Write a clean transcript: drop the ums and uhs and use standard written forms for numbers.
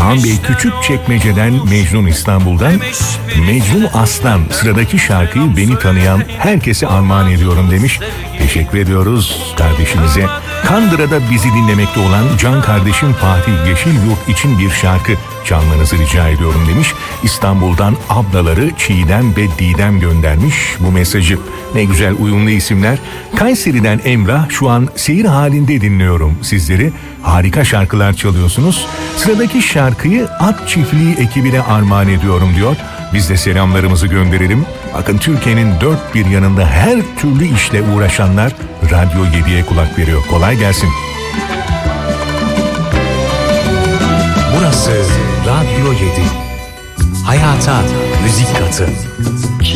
Kaan Bey Küçükçekmece'den, Mecnun İstanbul'dan. Mecnun Aslan sıradaki şarkıyı beni tanıyan herkese armağan ediyorum demiş. Teşekkür ediyoruz kardeşimize. Kandıra'da bizi dinlemekte olan can kardeşim Fatih Yeşilyurt için bir şarkı çalmanızı rica ediyorum demiş. İstanbul'dan ablaları Çiğdem ve Didem göndermiş bu mesajı. Ne güzel uyumlu isimler. Kayseri'den Emrah, şu an seyir halinde dinliyorum sizleri. Harika şarkılar çalıyorsunuz. Sıradaki şarkıyı At Çiftliği ekibine armağan ediyorum diyor. Biz de selamlarımızı gönderelim. Bakın Türkiye'nin dört bir yanında her türlü işle uğraşanlar Radyo 7'ye kulak veriyor. Kolay gelsin. Burası Radyo 7. Hayata müzik katı.